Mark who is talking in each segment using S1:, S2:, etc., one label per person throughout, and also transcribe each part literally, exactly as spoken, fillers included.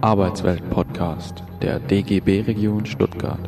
S1: Arbeitswelt-Podcast der D G B-Region Stuttgart.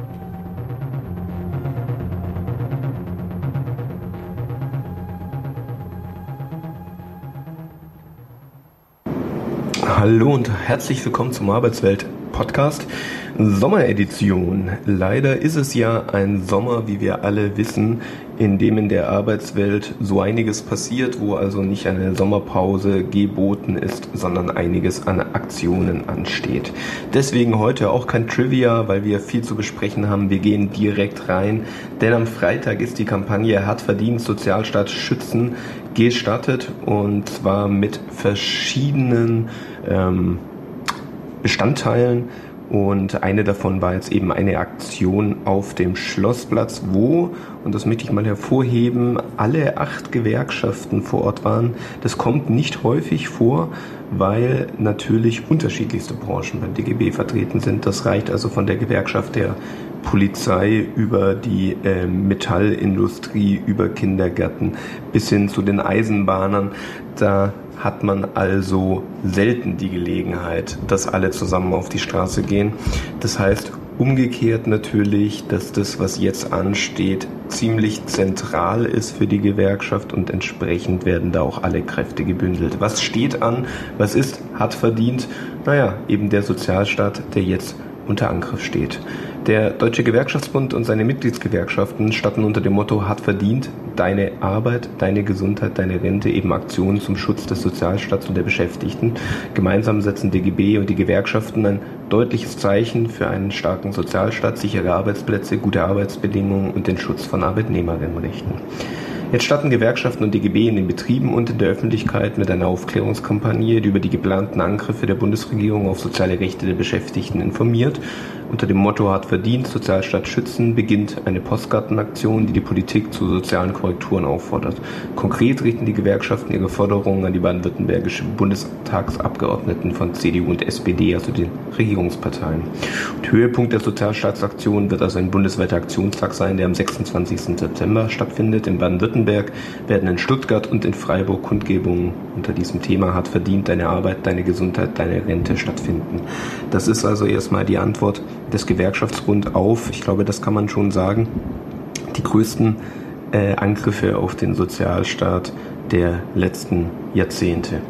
S2: Hallo und herzlich willkommen zum Arbeitswelt-Podcast Sommeredition. Leider ist es ja ein Sommer, wie wir alle wissen, in dem in der Arbeitswelt so einiges passiert, wo also nicht eine Sommerpause geboten ist, sondern einiges an Aktionen ansteht. Deswegen heute auch kein Trivia, weil wir viel zu besprechen haben. Wir gehen direkt rein, denn am Freitag ist die Kampagne Hart verdient, Sozialstaat schützen gestartet, und zwar mit verschiedenen ähm, Bestandteilen. Und eine davon war jetzt eben eine Aktion auf dem Schlossplatz, wo, und das möchte ich mal hervorheben, alle acht Gewerkschaften vor Ort waren. Das kommt nicht häufig vor, weil natürlich unterschiedlichste Branchen beim D G B vertreten sind. Das reicht also von der Gewerkschaft der Polizei über die äh, Metallindustrie, über Kindergärten bis hin zu den Eisenbahnern. Da hat man also selten die Gelegenheit, dass alle zusammen auf die Straße gehen. Das heißt umgekehrt natürlich, dass das, was jetzt ansteht, ziemlich zentral ist für die Gewerkschaft, und entsprechend werden da auch alle Kräfte gebündelt. Was steht an? Was ist hart verdient? Naja, eben der Sozialstaat, der jetzt unter Angriff steht. Der Deutsche Gewerkschaftsbund und seine Mitgliedsgewerkschaften starten unter dem Motto Hart verdient, deine Arbeit, deine Gesundheit, deine Rente, eben Aktionen zum Schutz des Sozialstaats und der Beschäftigten. Gemeinsam setzen D G B und die Gewerkschaften ein deutliches Zeichen für einen starken Sozialstaat, sichere Arbeitsplätze, gute Arbeitsbedingungen und den Schutz von Arbeitnehmerinnenrechten. Jetzt starten Gewerkschaften und D G B in den Betrieben und in der Öffentlichkeit mit einer Aufklärungskampagne, die über die geplanten Angriffe der Bundesregierung auf soziale Rechte der Beschäftigten informiert. Unter dem Motto Hart verdient, Sozialstaat schützen beginnt eine Postkartenaktion, die die Politik zu sozialen Korrekturen auffordert. Konkret richten die Gewerkschaften ihre Forderungen an die baden-württembergischen Bundestagsabgeordneten von C D U und S P D, also den Regierungsparteien. Und Höhepunkt der Sozialstaatsaktion wird also ein bundesweiter Aktionstag sein, der am sechsundzwanzigsten September stattfindet. In Baden-Württemberg werden in Stuttgart und in Freiburg Kundgebungen unter diesem Thema Hart verdient, deine Arbeit, deine Gesundheit, deine Rente stattfinden. Das ist also erstmal die Antwort des Gewerkschaftsbund auf, ich glaube, das kann man schon sagen, die größten äh, Angriffe auf den Sozialstaat der letzten Jahrzehnte.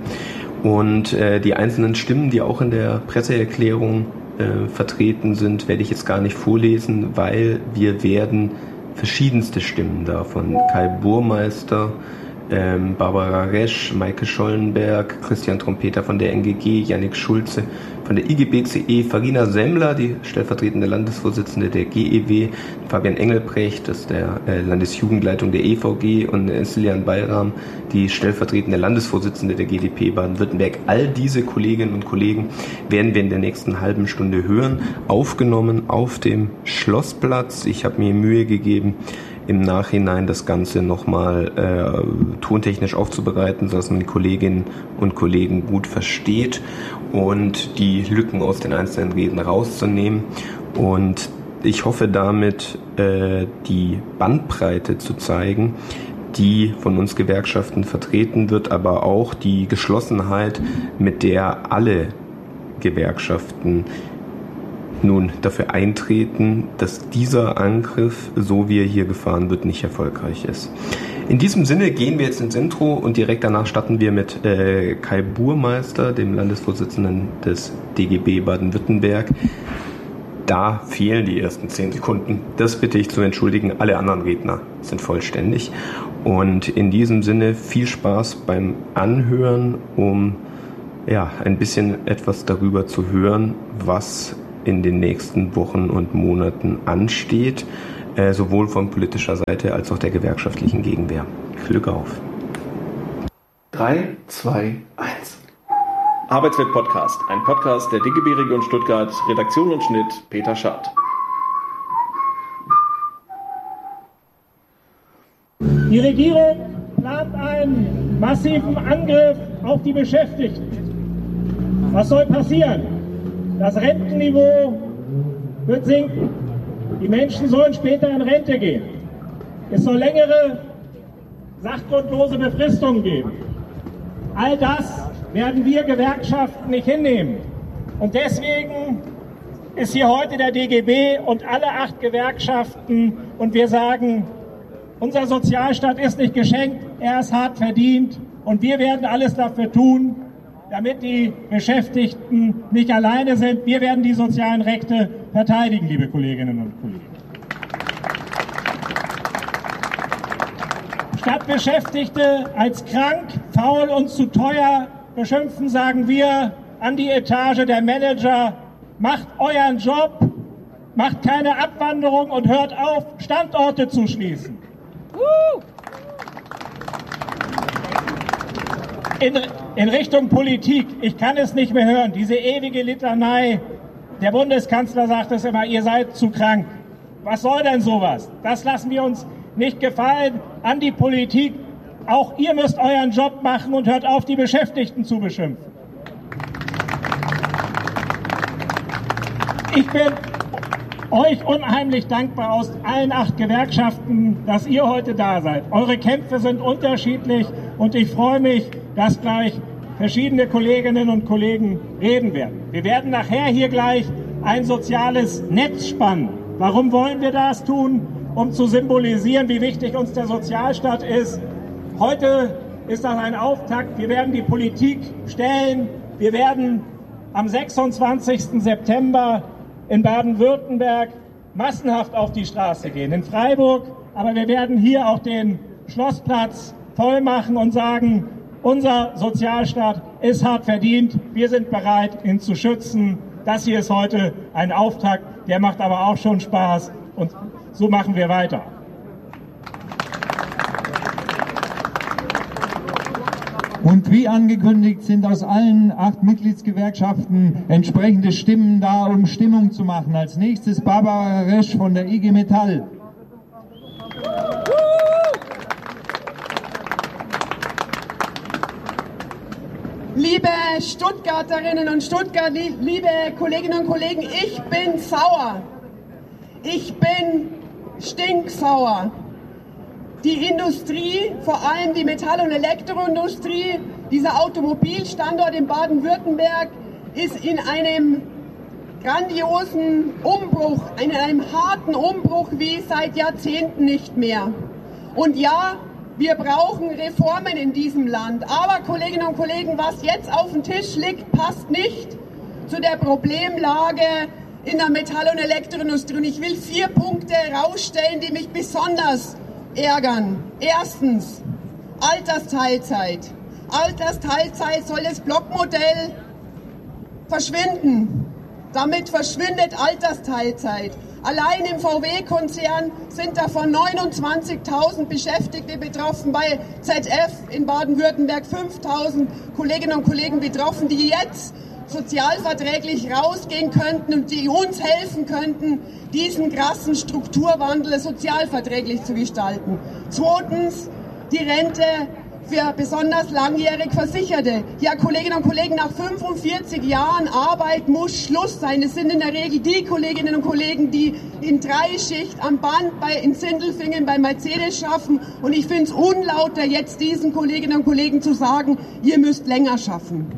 S2: Und äh, die einzelnen Stimmen, die auch in der Presseerklärung äh, vertreten sind, werde ich jetzt gar nicht vorlesen, weil wir werden verschiedenste Stimmen davon. Kai Burmeister, ähm, Barbara Resch, Maike Schollenberg, Christian Trompeter von der N G G, Jannik Schulze von der I G B C E, Farina Semmler, die stellvertretende Landesvorsitzende der G E W, Fabian Engelbrecht, das ist der äh, Landesjugendleitung der E V G, und äh, Siljan Bayram, die stellvertretende Landesvorsitzende der G D P Baden-Württemberg. All diese Kolleginnen und Kollegen werden wir in der nächsten halben Stunde hören, aufgenommen auf dem Schlossplatz. Ich habe mir Mühe gegeben, im Nachhinein das Ganze nochmal äh, tontechnisch aufzubereiten, sodass man die Kolleginnen und Kollegen gut versteht und die Lücken aus den einzelnen Reden rauszunehmen. Und ich hoffe damit, äh, die Bandbreite zu zeigen, die von uns Gewerkschaften vertreten wird, aber auch die Geschlossenheit, mit der alle Gewerkschaften nun dafür eintreten, dass dieser Angriff, so wie er hier gefahren wird, nicht erfolgreich ist. In diesem Sinne gehen wir jetzt ins Intro, und direkt danach starten wir mit äh, Kai Burmeister, dem Landesvorsitzenden des D G B Baden-Württemberg. Da fehlen die ersten zehn Sekunden. Das bitte ich zu entschuldigen. Alle anderen Redner sind vollständig. Und in diesem Sinne viel Spaß beim Anhören, um ja, ein bisschen etwas darüber zu hören, was in den nächsten Wochen und Monaten ansteht, äh, sowohl von politischer Seite als auch der gewerkschaftlichen Gegenwehr. Glück auf.
S3: drei, zwei, eins. Arbeitswelt Podcast, ein Podcast der D G B-Region Stuttgart, Redaktion und Schnitt Peter Schad.
S4: Die Regierung plant einen massiven Angriff auf die Beschäftigten. Was soll passieren? Das Rentenniveau wird sinken. Die Menschen sollen später in Rente gehen. Es soll längere, sachgrundlose Befristungen geben. All das werden wir Gewerkschaften nicht hinnehmen. Und deswegen ist hier heute der D G B und alle acht Gewerkschaften und wir sagen, unser Sozialstaat ist nicht geschenkt, er ist hart verdient und wir werden alles dafür tun, damit die Beschäftigten nicht alleine sind. Wir werden die sozialen Rechte verteidigen, liebe Kolleginnen und Kollegen. Statt Beschäftigte als krank, faul und zu teuer beschimpfen, sagen wir an die Etage der Manager, macht euren Job, macht keine Abwanderung und hört auf, Standorte zu schließen. In, in Richtung Politik, ich kann es nicht mehr hören, diese ewige Litanei, der Bundeskanzler sagt es immer, ihr seid zu krank. Was soll denn sowas? Das lassen wir uns nicht gefallen. An die Politik, auch ihr müsst euren Job machen und hört auf, die Beschäftigten zu beschimpfen. Ich bin euch unheimlich dankbar aus allen acht Gewerkschaften, dass ihr heute da seid. Eure Kämpfe sind unterschiedlich und ich freue mich, dass gleich verschiedene Kolleginnen und Kollegen reden werden. Wir werden nachher hier gleich ein soziales Netz spannen. Warum wollen wir das tun? Um zu symbolisieren, wie wichtig uns der Sozialstaat ist. Heute ist das ein Auftakt. Wir werden die Politik stellen. Wir werden am sechsundzwanzigsten September in Baden-Württemberg massenhaft auf die Straße gehen, in Freiburg. Aber wir werden hier auch den Schlossplatz voll machen und sagen, unser Sozialstaat ist hart verdient. Wir sind bereit, ihn zu schützen. Das hier ist heute ein Auftakt. Der macht aber auch schon Spaß. Und so machen wir weiter.
S5: Und wie angekündigt sind aus allen acht Mitgliedsgewerkschaften entsprechende Stimmen da, um Stimmung zu machen. Als nächstes Barbara Resch von der I G Metall.
S6: Liebe Stuttgarterinnen und Stuttgart, liebe Kolleginnen und Kollegen, ich bin sauer. Ich bin stinksauer. Die Industrie, vor allem die Metall- und Elektroindustrie, dieser Automobilstandort in Baden-Württemberg ist in einem grandiosen Umbruch, in einem harten Umbruch wie seit Jahrzehnten nicht mehr. Und ja, wir brauchen Reformen in diesem Land. Aber, Kolleginnen und Kollegen, was jetzt auf dem Tisch liegt, passt nicht zu der Problemlage in der Metall- und Elektroindustrie. Und ich will vier Punkte herausstellen, die mich besonders ärgern. Erstens, Altersteilzeit. Altersteilzeit soll das Blockmodell verschwinden. Damit verschwindet Altersteilzeit. Allein im V W-Konzern sind davon neunundzwanzigtausend Beschäftigte betroffen, bei Z F in Baden-Württemberg fünftausend Kolleginnen und Kollegen betroffen, die jetzt sozialverträglich rausgehen könnten und die uns helfen könnten, diesen krassen Strukturwandel sozialverträglich zu gestalten. Zweitens, die Rente für besonders langjährig Versicherte. Ja, Kolleginnen und Kollegen, nach fünfundvierzig Jahren Arbeit muss Schluss sein. Es sind in der Regel die Kolleginnen und Kollegen, die in Dreischicht am Band bei, in Sindelfingen bei Mercedes schaffen. Und ich finde es unlauter, jetzt diesen Kolleginnen und Kollegen zu sagen, ihr müsst länger schaffen.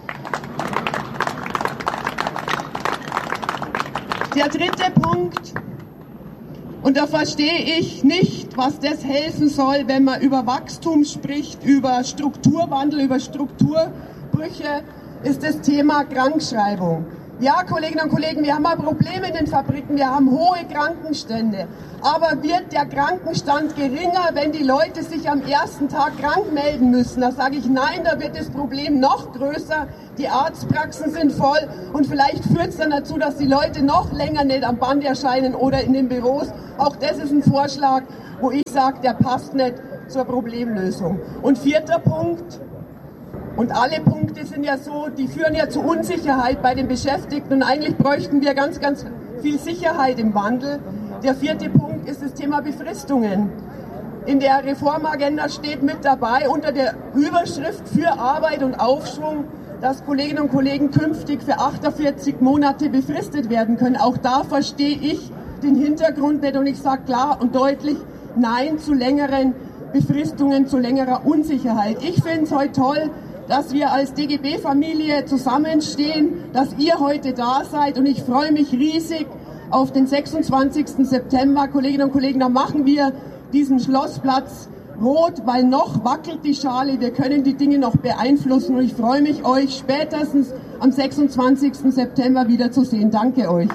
S6: Der dritte Punkt, und da verstehe ich nicht, was das helfen soll, wenn man über Wachstum spricht, über Strukturwandel, über Strukturbrüche, ist das Thema Krankschreibung. Ja, Kolleginnen und Kollegen, wir haben ein Problem in den Fabriken, wir haben hohe Krankenstände. Aber wird der Krankenstand geringer, wenn die Leute sich am ersten Tag krank melden müssen? Da sage ich nein, da wird das Problem noch größer. Die Arztpraxen sind voll und vielleicht führt es dann dazu, dass die Leute noch länger nicht am Band erscheinen oder in den Büros. Auch das ist ein Vorschlag, wo ich sage, der passt nicht zur Problemlösung. Und vierter Punkt, und alle Punkte sind ja so, die führen ja zu Unsicherheit bei den Beschäftigten und eigentlich bräuchten wir ganz, ganz viel Sicherheit im Wandel. Der vierte Punkt ist das Thema Befristungen. In der Reformagenda steht mit dabei unter der Überschrift für Arbeit und Aufschwung, dass Kolleginnen und Kollegen künftig für achtundvierzig Monate befristet werden können. Auch da verstehe ich den Hintergrund nicht und ich sage klar und deutlich Nein zu längeren Befristungen, zu längerer Unsicherheit. Ich finde es heute toll, dass wir als D G B-Familie zusammenstehen, dass ihr heute da seid und ich freue mich riesig auf den sechsundzwanzigsten September. Kolleginnen und Kollegen, da machen wir diesen Schlossplatz rot, weil noch wackelt die Schale, wir können die Dinge noch beeinflussen und ich freue mich, euch spätestens am sechsundzwanzigsten September wiederzusehen. Danke euch.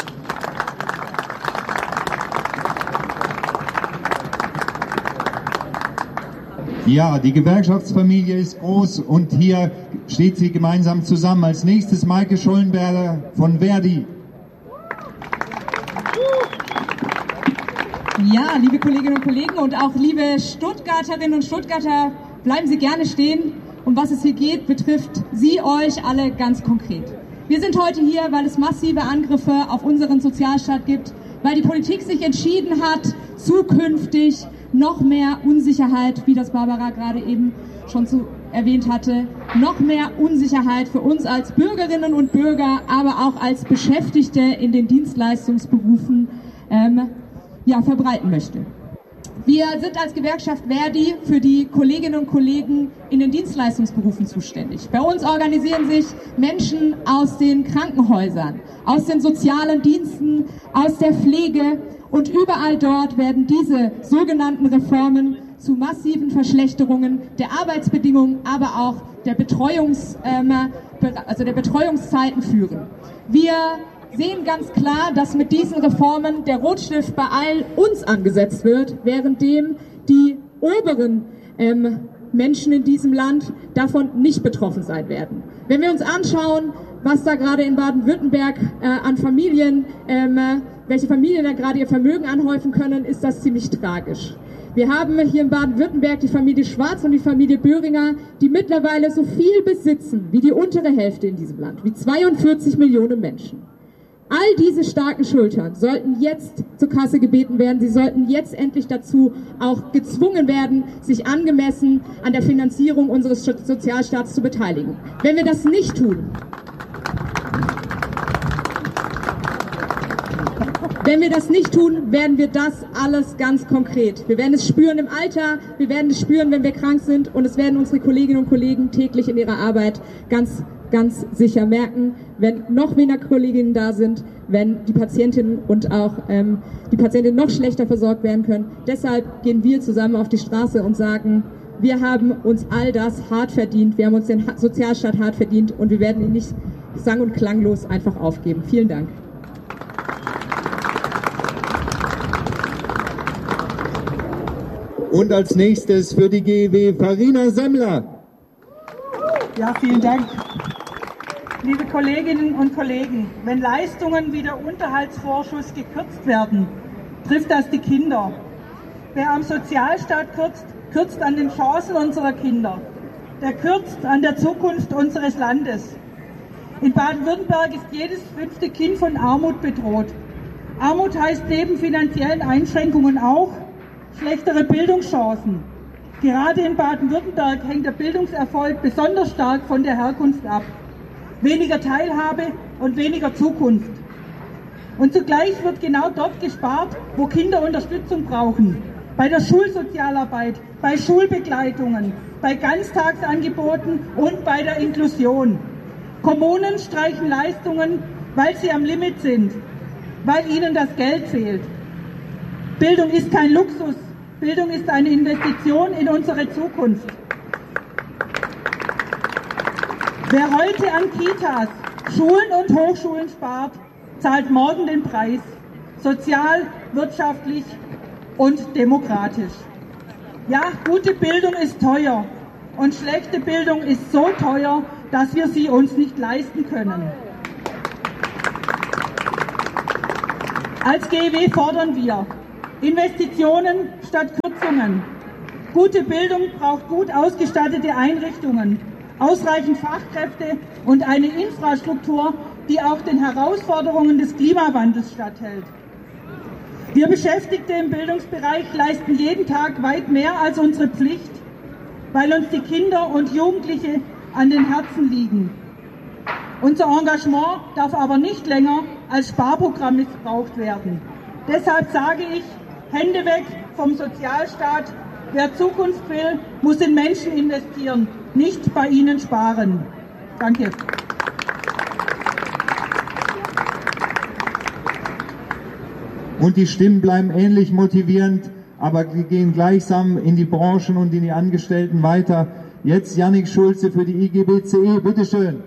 S5: Ja, die Gewerkschaftsfamilie ist groß und hier steht sie gemeinsam zusammen. Als nächstes Maike Schollenberger von Verdi.
S7: Ja, liebe Kolleginnen und Kollegen und auch liebe Stuttgarterinnen und Stuttgarter, bleiben Sie gerne stehen. Um was es hier geht, betrifft Sie euch alle ganz konkret. Wir sind heute hier, weil es massive Angriffe auf unseren Sozialstaat gibt, weil die Politik sich entschieden hat, zukünftig noch mehr Unsicherheit, wie das Barbara gerade eben schon zu erwähnt hatte, noch mehr Unsicherheit für uns als Bürgerinnen und Bürger, aber auch als Beschäftigte in den Dienstleistungsberufen ähm, ja, verbreiten möchte. Wir sind als Gewerkschaft Verdi für die Kolleginnen und Kollegen in den Dienstleistungsberufen zuständig. Bei uns organisieren sich Menschen aus den Krankenhäusern, aus den sozialen Diensten, aus der Pflege und überall dort werden diese sogenannten Reformen zu massiven Verschlechterungen der Arbeitsbedingungen, aber auch der Betreuungs, ähm, also der Betreuungszeiten führen. Wir sehen ganz klar, dass mit diesen Reformen der Rotstift bei allen uns angesetzt wird, währenddem die oberen ähm, Menschen in diesem Land davon nicht betroffen sein werden. Wenn wir uns anschauen, was da gerade in Baden-Württemberg äh, an Familien, ähm, welche Familien da gerade ihr Vermögen anhäufen können, ist das ziemlich tragisch. Wir haben hier in Baden-Württemberg die Familie Schwarz und die Familie Böhringer, die mittlerweile so viel besitzen wie die untere Hälfte in diesem Land, wie zweiundvierzig Millionen Menschen. All diese starken Schultern sollten jetzt zur Kasse gebeten werden. Sie sollten jetzt endlich dazu auch gezwungen werden, sich angemessen an der Finanzierung unseres Sozialstaats zu beteiligen. Wenn wir das nicht tun, wenn wir das nicht tun, werden wir das alles ganz konkret. Wir werden es spüren im Alter, wir werden es spüren, wenn wir krank sind und es werden unsere Kolleginnen und Kollegen täglich in ihrer Arbeit ganz ganz sicher merken, wenn noch weniger Kolleginnen da sind, wenn die Patientinnen und auch ähm, die Patientinnen noch schlechter versorgt werden können. Deshalb gehen wir zusammen auf die Straße und sagen, wir haben uns all das hart verdient, wir haben uns den Sozialstaat hart verdient und wir werden ihn nicht sang- und klanglos einfach aufgeben. Vielen Dank.
S5: Und als nächstes für die G E W Farina Semmler.
S8: Ja, vielen Dank. Liebe Kolleginnen und Kollegen, wenn Leistungen wie der Unterhaltsvorschuss gekürzt werden, trifft das die Kinder. Wer am Sozialstaat kürzt, kürzt an den Chancen unserer Kinder. Der kürzt an der Zukunft unseres Landes. In Baden-Württemberg ist jedes fünfte Kind von Armut bedroht. Armut heißt neben finanziellen Einschränkungen auch schlechtere Bildungschancen. Gerade in Baden-Württemberg hängt der Bildungserfolg besonders stark von der Herkunft ab. Weniger Teilhabe und weniger Zukunft. Und zugleich wird genau dort gespart, wo Kinder Unterstützung brauchen. Bei der Schulsozialarbeit, bei Schulbegleitungen, bei Ganztagsangeboten und bei der Inklusion. Kommunen streichen Leistungen, weil sie am Limit sind, weil ihnen das Geld fehlt. Bildung ist kein Luxus. Bildung ist eine Investition in unsere Zukunft. Wer heute an Kitas, Schulen und Hochschulen spart, zahlt morgen den Preis. Sozial, wirtschaftlich und demokratisch. Ja, gute Bildung ist teuer und schlechte Bildung ist so teuer, dass wir sie uns nicht leisten können. Als G E W fordern wir Investitionen statt Kürzungen. Gute Bildung braucht gut ausgestattete Einrichtungen, ausreichend Fachkräfte und eine Infrastruktur, die auch den Herausforderungen des Klimawandels standhält. Wir Beschäftigte im Bildungsbereich leisten jeden Tag weit mehr als unsere Pflicht, weil uns die Kinder und Jugendliche an den Herzen liegen. Unser Engagement darf aber nicht länger als Sparprogramm missbraucht werden. Deshalb sage ich, Hände weg vom Sozialstaat. Wer Zukunft will, muss in Menschen investieren, nicht bei ihnen sparen. Danke.
S5: Und die Stimmen bleiben ähnlich motivierend, aber die gehen gleichsam in die Branchen und in die Angestellten weiter. Jetzt Jannik Schulze für die I G B C E, bitteschön.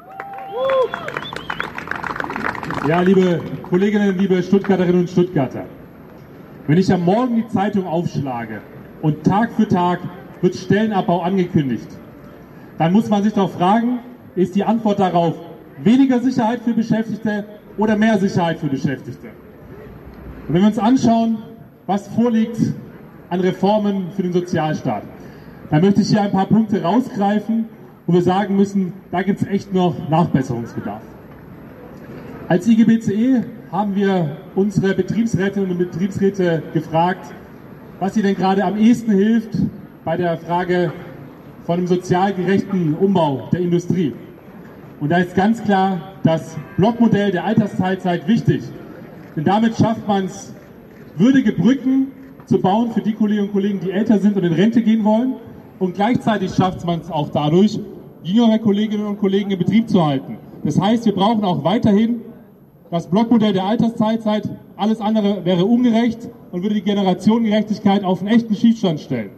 S9: Ja, liebe Kolleginnen, liebe Stuttgarterinnen und Stuttgarter, wenn ich am Morgen die Zeitung aufschlage und Tag für Tag wird Stellenabbau angekündigt, dann muss man sich doch fragen, ist die Antwort darauf weniger Sicherheit für Beschäftigte oder mehr Sicherheit für Beschäftigte? Und wenn wir uns anschauen, was vorliegt an Reformen für den Sozialstaat, dann möchte ich hier ein paar Punkte rausgreifen, wo wir sagen müssen, da gibt es echt noch Nachbesserungsbedarf. Als I G B C E haben wir unsere Betriebsrätinnen und Betriebsräte gefragt, was ihnen gerade am ehesten hilft bei der Frage von einem sozial gerechten Umbau der Industrie. Und da ist ganz klar das Blockmodell der Altersteilzeit wichtig. Denn damit schafft man es, würdige Brücken zu bauen für die Kolleginnen und Kollegen, die älter sind und in Rente gehen wollen. Und gleichzeitig schafft man es auch dadurch, jüngere Kolleginnen und Kollegen im Betrieb zu halten. Das heißt, wir brauchen auch weiterhin das Blockmodell der Altersteilzeit. Alles andere wäre ungerecht und würde die Generationengerechtigkeit auf einen echten Schiefstand stellen.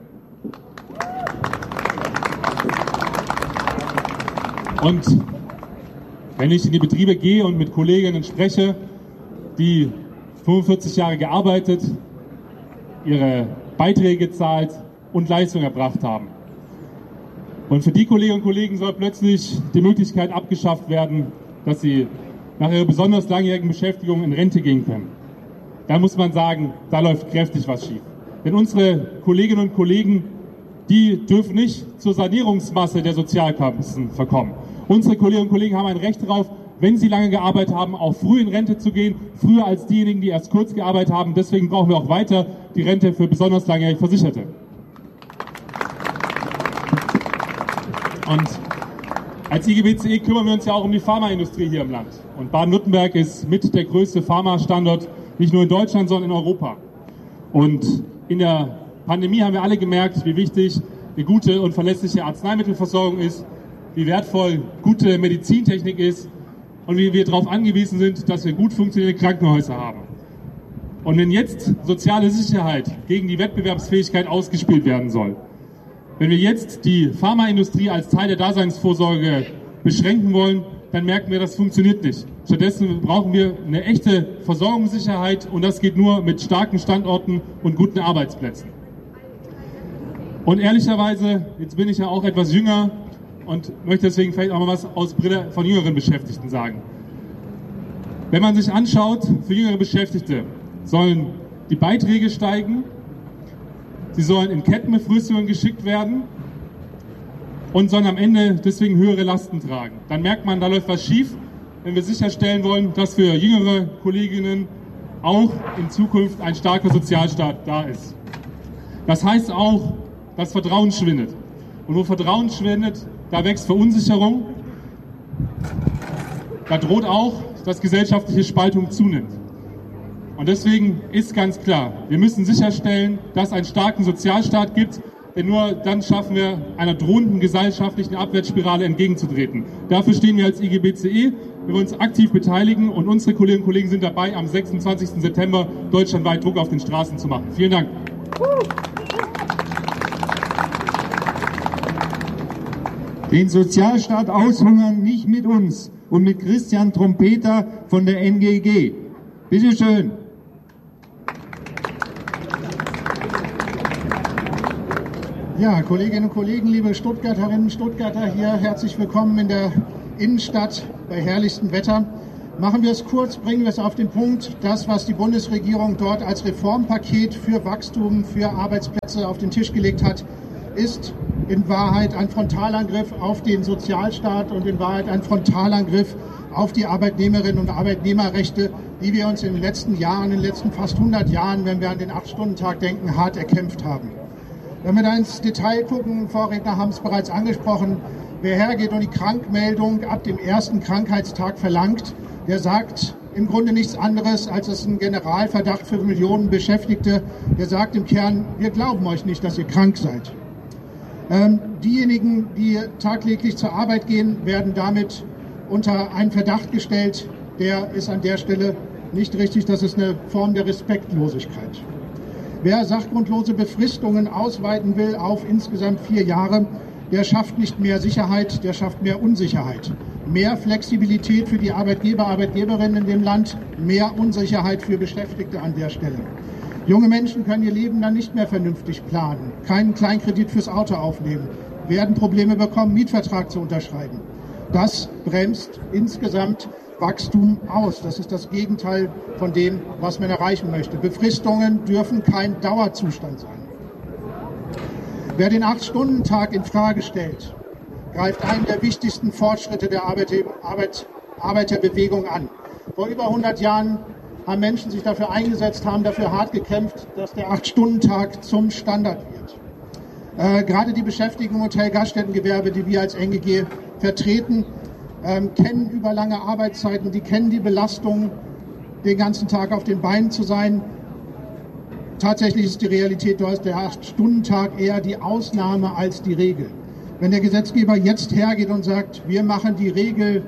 S9: Und wenn ich in die Betriebe gehe und mit Kolleginnen spreche, die fünfundvierzig Jahre gearbeitet, ihre Beiträge gezahlt und Leistung erbracht haben. Und für die Kolleginnen und Kollegen soll plötzlich die Möglichkeit abgeschafft werden, dass sie nach ihrer besonders langjährigen Beschäftigung in Rente gehen können. Da muss man sagen, da läuft kräftig was schief. Denn unsere Kolleginnen und Kollegen, die dürfen nicht zur Sanierungsmasse der Sozialkassen verkommen. Unsere Kolleginnen und Kollegen haben ein Recht darauf, wenn sie lange gearbeitet haben, auch früh in Rente zu gehen, früher als diejenigen, die erst kurz gearbeitet haben. Deswegen brauchen wir auch weiter die Rente für besonders langjährig Versicherte. Und als I G B C E kümmern wir uns ja auch um die Pharmaindustrie hier im Land. Und Baden-Württemberg ist mit der größte Pharmastandort, nicht nur in Deutschland, sondern in Europa. Und in der Pandemie haben wir alle gemerkt, wie wichtig eine gute und verlässliche Arzneimittelversorgung ist, wie wertvoll gute Medizintechnik ist und wie wir darauf angewiesen sind, dass wir gut funktionierende Krankenhäuser haben. Und wenn jetzt soziale Sicherheit gegen die Wettbewerbsfähigkeit ausgespielt werden soll, wenn wir jetzt die Pharmaindustrie als Teil der Daseinsvorsorge beschränken wollen, dann merken wir, das funktioniert nicht. Stattdessen brauchen wir eine echte Versorgungssicherheit und das geht nur mit starken Standorten und guten Arbeitsplätzen. Und ehrlicherweise, jetzt bin ich ja auch etwas jünger und möchte deswegen vielleicht auch mal was aus Brille von jüngeren Beschäftigten sagen. Wenn man sich anschaut, für jüngere Beschäftigte sollen die Beiträge steigen, sie sollen in Kettenbefristungen geschickt werden und sollen am Ende deswegen höhere Lasten tragen. Dann merkt man, da läuft was schief, wenn wir sicherstellen wollen, dass für jüngere Kolleginnen auch in Zukunft ein starker Sozialstaat da ist. Das heißt auch, dass Vertrauen schwindet. Und wo Vertrauen schwindet, da wächst Verunsicherung. Da droht auch, dass gesellschaftliche Spaltung zunimmt. Und deswegen ist ganz klar, wir müssen sicherstellen, dass es einen starken Sozialstaat gibt, denn nur dann schaffen wir, einer drohenden gesellschaftlichen Abwärtsspirale entgegenzutreten. Dafür stehen wir als I G B C E, wir wollen uns aktiv beteiligen und unsere Kolleginnen und Kollegen sind dabei, am sechsundzwanzigsten September deutschlandweit Druck auf den Straßen zu machen. Vielen Dank.
S5: Den Sozialstaat aushungern nicht mit uns und mit Christian Trompeter von der N G G. Bitte schön.
S10: Ja, Kolleginnen und Kollegen, liebe Stuttgarterinnen und Stuttgarter hier, herzlich willkommen in der Innenstadt bei herrlichstem Wetter. Machen wir es kurz, bringen wir es auf den Punkt. Das, was die Bundesregierung dort als Reformpaket für Wachstum, für Arbeitsplätze auf den Tisch gelegt hat, ist in Wahrheit ein Frontalangriff auf den Sozialstaat und in Wahrheit ein Frontalangriff auf die Arbeitnehmerinnen und Arbeitnehmerrechte, die wir uns in den letzten Jahren, in den letzten fast hundert Jahren, wenn wir an den acht-Stunden-Tag denken, hart erkämpft haben. Wenn wir da ins Detail gucken, Vorredner haben es bereits angesprochen, wer hergeht und die Krankmeldung ab dem ersten Krankheitstag verlangt, der sagt im Grunde nichts anderes, als es ein Generalverdacht für Millionen Beschäftigte, der sagt im Kern, wir glauben euch nicht, dass ihr krank seid. Ähm, diejenigen, die tagtäglich zur Arbeit gehen, werden damit unter einen Verdacht gestellt, der ist an der Stelle nicht richtig, das ist eine Form der Respektlosigkeit. Wer sachgrundlose Befristungen ausweiten will auf insgesamt vier Jahre, der schafft nicht mehr Sicherheit, der schafft mehr Unsicherheit. Mehr Flexibilität für die Arbeitgeber, Arbeitgeberinnen in dem Land, mehr Unsicherheit für Beschäftigte an der Stelle. Junge Menschen können ihr Leben dann nicht mehr vernünftig planen, keinen Kleinkredit fürs Auto aufnehmen, werden Probleme bekommen, Mietvertrag zu unterschreiben. Das bremst insgesamt Wachstum aus. Das ist das Gegenteil von dem, was man erreichen möchte. Befristungen dürfen kein Dauerzustand sein. Wer den acht-Stunden-Tag in Frage stellt, greift einen der wichtigsten Fortschritte der Arbeit, Arbeit, Arbeiterbewegung an. Vor über hundert Jahren haben Menschen sich dafür eingesetzt, haben dafür hart gekämpft, dass der acht-Stunden-Tag zum Standard wird. Äh, gerade die Beschäftigten im Hotel-Gaststättengewerbe, die wir als N G G vertreten, ähm, kennen überlange Arbeitszeiten, die kennen die Belastung, den ganzen Tag auf den Beinen zu sein. Tatsächlich ist die Realität, da ist der acht-Stunden-Tag eher die Ausnahme als die Regel. Wenn der Gesetzgeber jetzt hergeht und sagt, wir machen die Regel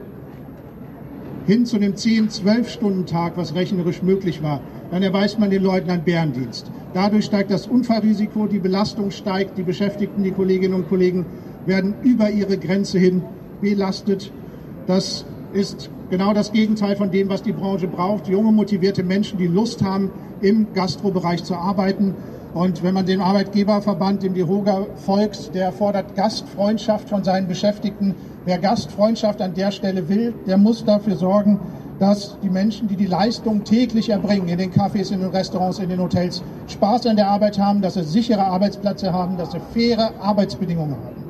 S10: hin zu dem zehn-zwölf-Stunden-Tag, was rechnerisch möglich war, dann erweist man den Leuten einen Bärendienst. Dadurch steigt das Unfallrisiko, die Belastung steigt, die Beschäftigten, die Kolleginnen und Kollegen werden über ihre Grenze hin belastet. Das ist genau das Gegenteil von dem, was die Branche braucht. Junge, motivierte Menschen, die Lust haben, im Gastrobereich zu arbeiten. Und wenn man dem Arbeitgeberverband, dem DEHOGA, folgt, der fordert Gastfreundschaft von seinen Beschäftigten. Wer Gastfreundschaft an der Stelle will, der muss dafür sorgen, dass die Menschen, die die Leistung täglich erbringen, in den Cafés, in den Restaurants, in den Hotels, Spaß an der Arbeit haben, dass sie sichere Arbeitsplätze haben, dass sie faire Arbeitsbedingungen haben.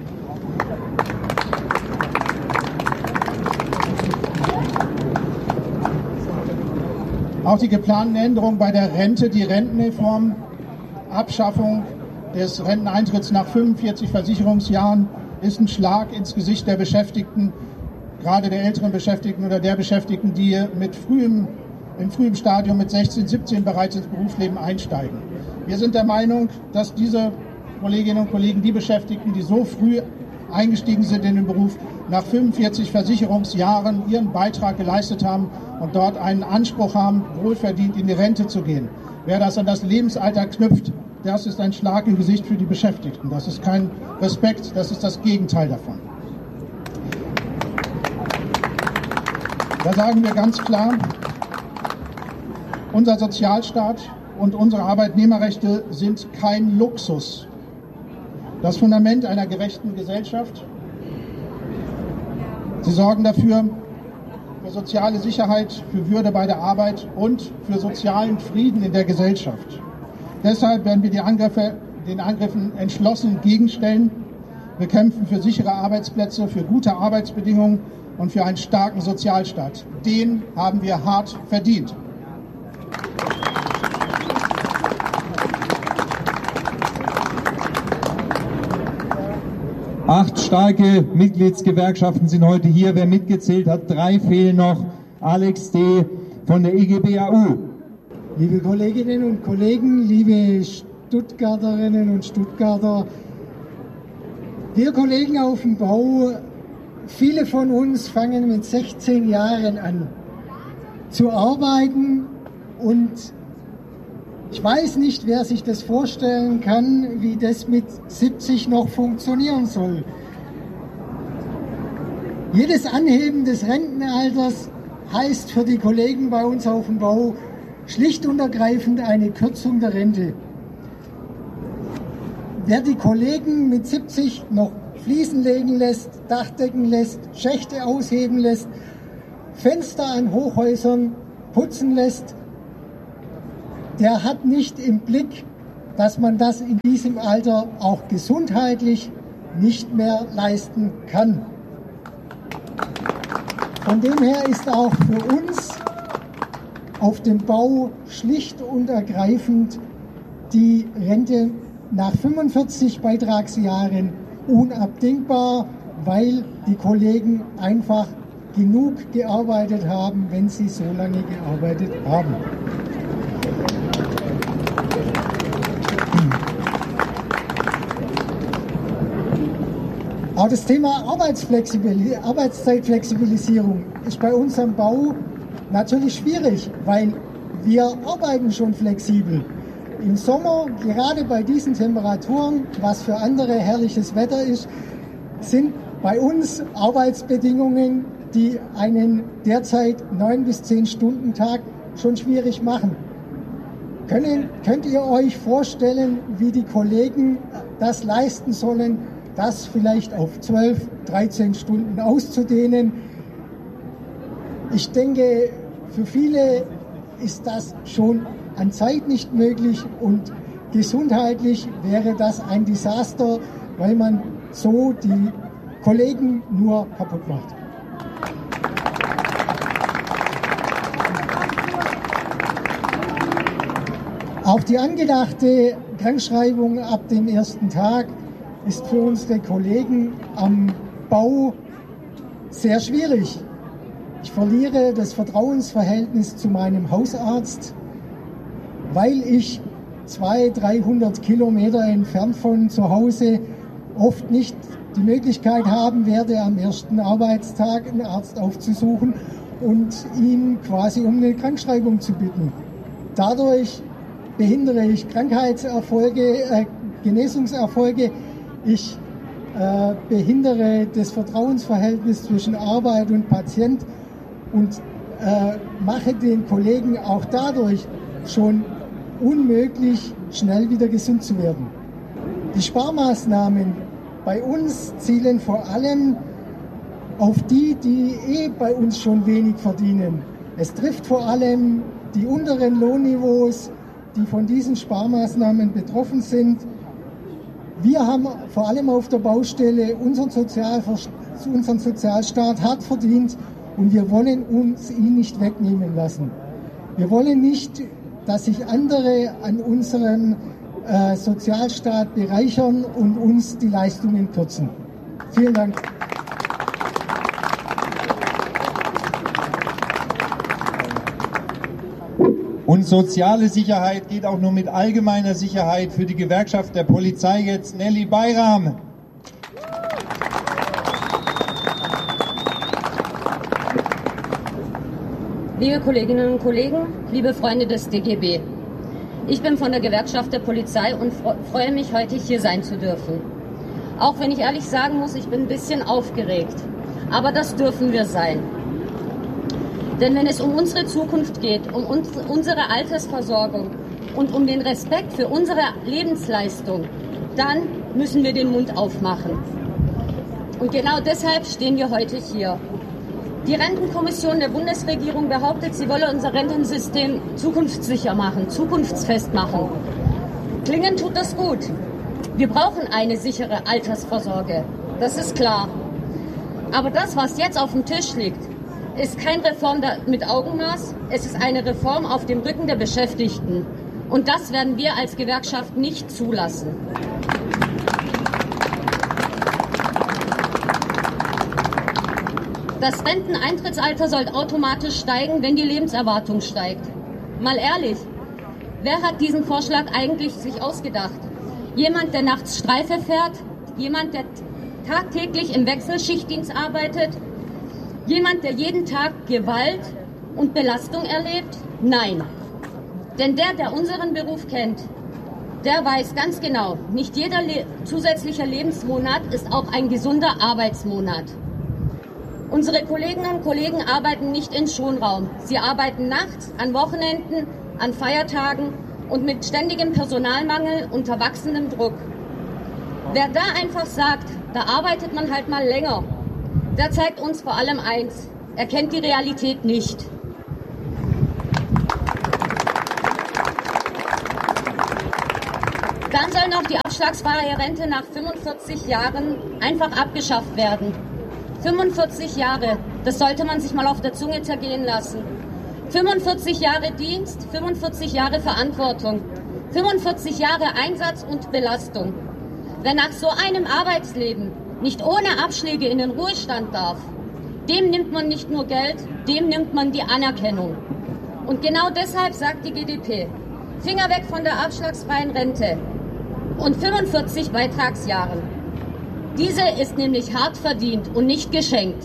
S10: Auch die geplanten Änderungen bei der Rente, die Rentenreform, Abschaffung des Renteneintritts nach fünfundvierzig Versicherungsjahren ist ein Schlag ins Gesicht der Beschäftigten, gerade der älteren Beschäftigten oder der Beschäftigten, die mit frühem, im frühen Stadium mit sechzehn, siebzehn bereits ins Berufsleben einsteigen. Wir sind der Meinung, dass diese Kolleginnen und Kollegen, die Beschäftigten, die so früh eingestiegen sind in den Beruf, nach fünfundvierzig Versicherungsjahren ihren Beitrag geleistet haben und dort einen Anspruch haben, wohlverdient in die Rente zu gehen. Wer das an das Lebensalter knüpft, das ist ein Schlag im Gesicht für die Beschäftigten. Das ist kein Respekt, das ist das Gegenteil davon. Da sagen wir ganz klar, unser Sozialstaat und unsere Arbeitnehmerrechte sind kein Luxus. Das Fundament einer gerechten Gesellschaft. Sie sorgen dafür, für soziale Sicherheit, für Würde bei der Arbeit und für sozialen Frieden in der Gesellschaft. Deshalb werden wir die Angriffe, den Angriffen entschlossen entgegenstellen. Wir kämpfen für sichere Arbeitsplätze, für gute Arbeitsbedingungen und für einen starken Sozialstaat. Den haben wir hart verdient.
S5: Acht starke Mitgliedsgewerkschaften sind heute hier. Wer mitgezählt hat, drei fehlen noch. Alex D. von der I G B A U.
S11: Liebe Kolleginnen und Kollegen, liebe Stuttgarterinnen und Stuttgarter, wir Kollegen auf dem Bau, viele von uns fangen mit sechzehn Jahren an zu arbeiten und ich weiß nicht, wer sich das vorstellen kann, wie das mit siebzig noch funktionieren soll. Jedes Anheben des Rentenalters heißt für die Kollegen bei uns auf dem Bau schlicht und ergreifend eine Kürzung der Rente. Wer die Kollegen mit siebzig noch Fliesen legen lässt, Dachdecken lässt, Schächte ausheben lässt, Fenster an Hochhäusern putzen lässt, der hat nicht im Blick, dass man das in diesem Alter auch gesundheitlich nicht mehr leisten kann. Von dem her ist auch für uns auf dem Bau schlicht und ergreifend die Rente nach fünfundvierzig Beitragsjahren unabdingbar, weil die Kollegen einfach genug gearbeitet haben, wenn sie so lange gearbeitet haben. Auch das Thema Arbeitsflexibil- Arbeitszeitflexibilisierung ist bei uns am Bau natürlich schwierig, weil wir arbeiten schon flexibel. Im Sommer, gerade bei diesen Temperaturen, was für andere herrliches Wetter ist, sind bei uns Arbeitsbedingungen, die einen derzeit neun bis zehn Stunden Tag schon schwierig machen. Können, könnt ihr euch vorstellen, wie die Kollegen das leisten sollen, das vielleicht auf zwölf, dreizehn Stunden auszudehnen? Ich denke, für viele ist das schon an Zeit nicht möglich und gesundheitlich wäre das ein Desaster, weil man so die Kollegen nur kaputt macht. Auch die angedachte Krankschreibung ab dem ersten Tag ist für unsere Kollegen am Bau sehr schwierig. Ich verliere das Vertrauensverhältnis zu meinem Hausarzt, weil ich zweihundert, dreihundert Kilometer entfernt von zu Hause oft nicht die Möglichkeit haben werde, am ersten Arbeitstag einen Arzt aufzusuchen und ihn quasi um eine Krankschreibung zu bitten. Dadurch behindere ich Krankheitserfolge, äh, Genesungserfolge. Ich äh, behindere das Vertrauensverhältnis zwischen Arbeit und Patient und äh, mache den Kollegen auch dadurch schon unmöglich, schnell wieder gesund zu werden. Die Sparmaßnahmen bei uns zielen vor allem auf die, die eh bei uns schon wenig verdienen. Es trifft vor allem die unteren Lohnniveaus, die von diesen Sparmaßnahmen betroffen sind. Wir haben vor allem auf der Baustelle unseren, Sozial, unseren Sozialstaat hart verdient und wir wollen uns ihn nicht wegnehmen lassen. Wir wollen nicht, dass sich andere an unserem äh, Sozialstaat bereichern und uns die Leistungen kürzen. Vielen Dank.
S5: Und soziale Sicherheit geht auch nur mit allgemeiner Sicherheit. Für die Gewerkschaft der Polizei jetzt Nelly Bayram.
S12: Liebe Kolleginnen und Kollegen, liebe Freunde des D G B, ich bin von der Gewerkschaft der Polizei und freue mich, heute hier sein zu dürfen. Auch wenn ich ehrlich sagen muss, ich bin ein bisschen aufgeregt. Aber das dürfen wir sein. Denn wenn es um unsere Zukunft geht, um uns, unsere Altersversorgung und um den Respekt für unsere Lebensleistung, dann müssen wir den Mund aufmachen. Und genau deshalb stehen wir heute hier. Die Rentenkommission der Bundesregierung behauptet, sie wolle unser Rentensystem zukunftssicher machen, zukunftsfest machen. Klingen tut das gut. Wir brauchen eine sichere Altersvorsorge. Das ist klar. Aber das, was jetzt auf dem Tisch liegt, ist keine Reform mit Augenmaß, es ist eine Reform auf dem Rücken der Beschäftigten. Und das werden wir als Gewerkschaft nicht zulassen. Das Renteneintrittsalter soll automatisch steigen, wenn die Lebenserwartung steigt. Mal ehrlich, wer hat diesen Vorschlag eigentlich sich ausgedacht? Jemand, der nachts Streife fährt? Jemand, der tagtäglich im Wechselschichtdienst arbeitet? Jemand, der jeden Tag Gewalt und Belastung erlebt? Nein. Denn der, der unseren Beruf kennt, der weiß ganz genau, nicht jeder le- zusätzliche Lebensmonat ist auch ein gesunder Arbeitsmonat. Unsere Kolleginnen und Kollegen arbeiten nicht in Schonraum. Sie arbeiten nachts, an Wochenenden, an Feiertagen und mit ständigem Personalmangel unter wachsendem Druck. Wer da einfach sagt, da arbeitet man halt mal länger, der zeigt uns vor allem eins: Er kennt die Realität nicht. Dann soll noch die abschlagsfreie Rente nach fünfundvierzig Jahren einfach abgeschafft werden. fünfundvierzig Jahre, das sollte man sich mal auf der Zunge zergehen lassen. fünfundvierzig Jahre Dienst, fünfundvierzig Jahre Verantwortung, fünfundvierzig Jahre Einsatz und Belastung. Wer nach so einem Arbeitsleben nicht ohne Abschläge in den Ruhestand darf, dem nimmt man nicht nur Geld, dem nimmt man die Anerkennung. Und genau deshalb sagt die G D P, Finger weg von der abschlagsfreien Rente und fünfundvierzig Beitragsjahren. Diese ist nämlich hart verdient und nicht geschenkt.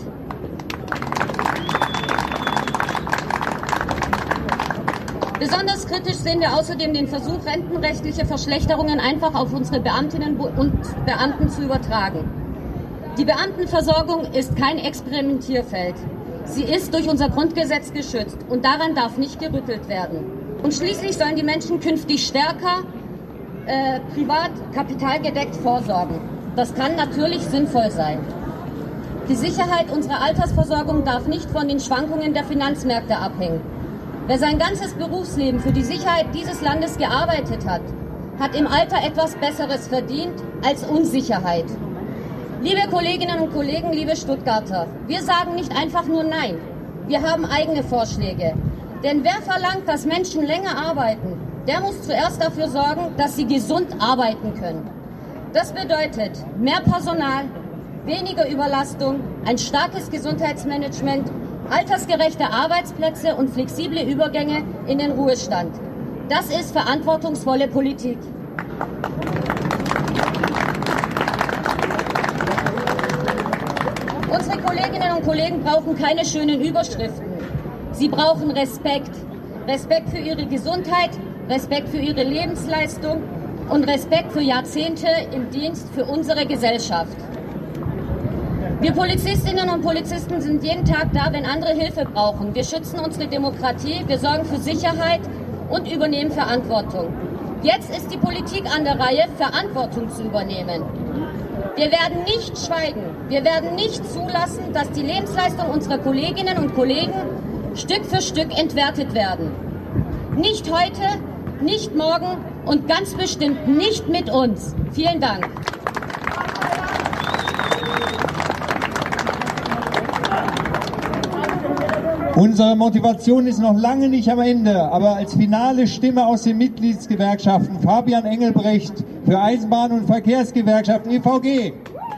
S12: Besonders kritisch sehen wir außerdem den Versuch, rentenrechtliche Verschlechterungen einfach auf unsere Beamtinnen und Beamten zu übertragen. Die Beamtenversorgung ist kein Experimentierfeld. Sie ist durch unser Grundgesetz geschützt und daran darf nicht gerüttelt werden. Und schließlich sollen die Menschen künftig stärker äh, privat kapitalgedeckt vorsorgen. Das kann natürlich sinnvoll sein. Die Sicherheit unserer Altersversorgung darf nicht von den Schwankungen der Finanzmärkte abhängen. Wer sein ganzes Berufsleben für die Sicherheit dieses Landes gearbeitet hat, hat im Alter etwas Besseres verdient als Unsicherheit. Liebe Kolleginnen und Kollegen, liebe Stuttgarter, wir sagen nicht einfach nur Nein. Wir haben eigene Vorschläge. Denn wer verlangt, dass Menschen länger arbeiten, der muss zuerst dafür sorgen, dass sie gesund arbeiten können. Das bedeutet mehr Personal, weniger Überlastung, ein starkes Gesundheitsmanagement, altersgerechte Arbeitsplätze und flexible Übergänge in den Ruhestand. Das ist verantwortungsvolle Politik. Unsere Kolleginnen und Kollegen brauchen keine schönen Überschriften. Sie brauchen Respekt. Respekt für ihre Gesundheit, Respekt für ihre Lebensleistung und Respekt für Jahrzehnte im Dienst für unsere Gesellschaft. Wir Polizistinnen und Polizisten sind jeden Tag da, wenn andere Hilfe brauchen. Wir schützen unsere Demokratie, wir sorgen für Sicherheit und übernehmen Verantwortung. Jetzt ist die Politik an der Reihe, Verantwortung zu übernehmen. Wir werden nicht schweigen. Wir werden nicht zulassen, dass die Lebensleistung unserer Kolleginnen und Kollegen Stück für Stück entwertet werden. Nicht heute, nicht morgen und ganz bestimmt nicht mit uns. Vielen Dank.
S5: Unsere Motivation ist noch lange nicht am Ende, aber als finale Stimme aus den Mitgliedsgewerkschaften Fabian Engelbrecht für Eisenbahn- und Verkehrsgewerkschaft E V G.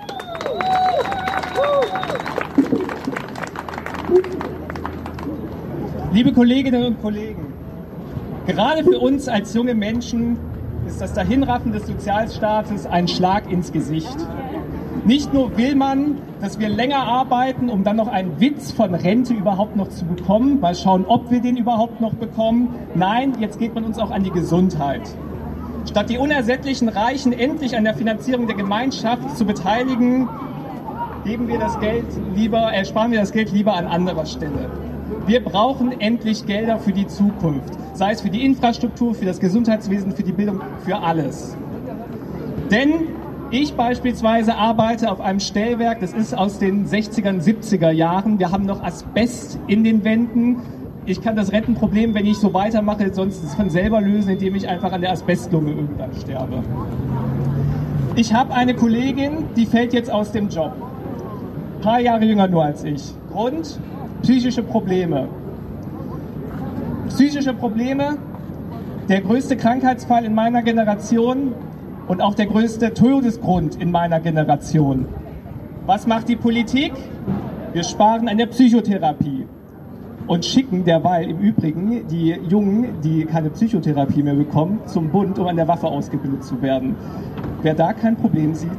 S13: Liebe Kolleginnen und Kollegen, gerade für uns als junge Menschen ist das Dahinraffen des Sozialstaates ein Schlag ins Gesicht. Nicht nur will man, dass wir länger arbeiten, um dann noch einen Witz von Rente überhaupt noch zu bekommen, mal schauen, ob wir den überhaupt noch bekommen. Nein, jetzt geht man uns auch an die Gesundheit. Statt die unersättlichen Reichen endlich an der Finanzierung der Gemeinschaft zu beteiligen, geben wir das Geld lieber, äh, sparen wir das Geld lieber an anderer Stelle. Wir brauchen endlich Gelder für die Zukunft, sei es für die Infrastruktur, für das Gesundheitswesen, für die Bildung, für alles. Denn ich beispielsweise arbeite auf einem Stellwerk, das ist aus den sechziger, siebziger Jahren. Wir haben noch Asbest in den Wänden. Ich kann das Rentenproblem, wenn ich so weitermache, sonst von selber lösen, indem ich einfach an der Asbestlunge irgendwann sterbe. Ich habe eine Kollegin, die fällt jetzt aus dem Job. Ein paar Jahre jünger nur als ich. Grund? Psychische Probleme. Psychische Probleme, der größte Krankheitsfall in meiner Generation und auch der größte Todesgrund in meiner Generation. Was macht die Politik? Wir sparen an der Psychotherapie und schicken derweil im Übrigen die Jungen, die keine Psychotherapie mehr bekommen, zum Bund, um an der Waffe ausgebildet zu werden. Wer da kein Problem sieht.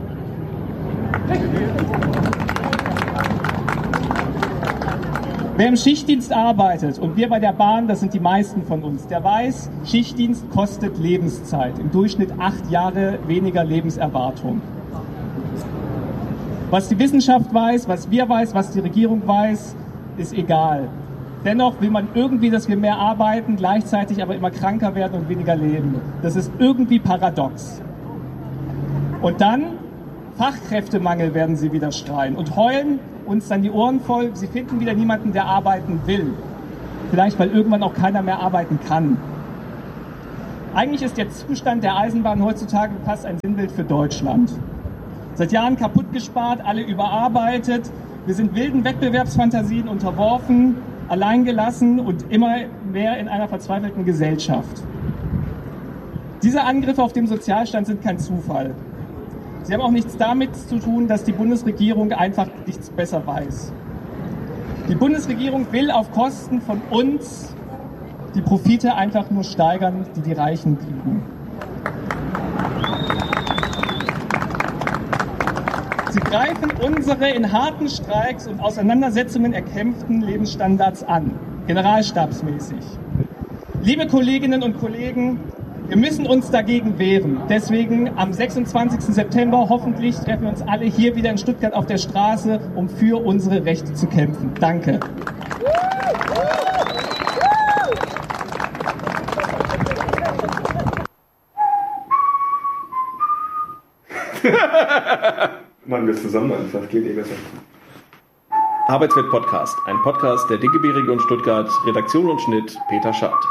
S13: Wer im Schichtdienst arbeitet, und wir bei der Bahn, das sind die meisten von uns, der weiß, Schichtdienst kostet Lebenszeit. Im Durchschnitt acht Jahre weniger Lebenserwartung. Was die Wissenschaft weiß, was wir weiß, was die Regierung weiß, ist egal. Dennoch will man irgendwie, dass wir mehr arbeiten, gleichzeitig aber immer kranker werden und weniger leben. Das ist irgendwie paradox. Und dann Fachkräftemangel werden sie wieder schreien und heulen uns dann die Ohren voll. Sie finden wieder niemanden, der arbeiten will. Vielleicht, weil irgendwann auch keiner mehr arbeiten kann. Eigentlich ist der Zustand der Eisenbahn heutzutage fast ein Sinnbild für Deutschland. Seit Jahren kaputt gespart, alle überarbeitet. Wir sind wilden Wettbewerbsfantasien unterworfen, alleingelassen und immer mehr in einer verzweifelten Gesellschaft. Diese Angriffe auf den Sozialstand sind kein Zufall. Sie haben auch nichts damit zu tun, dass die Bundesregierung einfach nichts besser weiß. Die Bundesregierung will auf Kosten von uns die Profite einfach nur steigern, die die Reichen kriegen. Sie greifen unsere in harten Streiks und Auseinandersetzungen erkämpften Lebensstandards an, generalstabsmäßig. Liebe Kolleginnen und Kollegen, wir müssen uns dagegen wehren. Deswegen am sechsundzwanzigsten September hoffentlich treffen wir uns alle hier wieder in Stuttgart auf der Straße, um für unsere Rechte zu kämpfen. Danke.
S2: Machen wir es zusammen einfach, geht eh besser.
S3: Arbeitswelt Podcast, ein Podcast der D G B Region Stuttgart, Redaktion und Schnitt Peter Schad.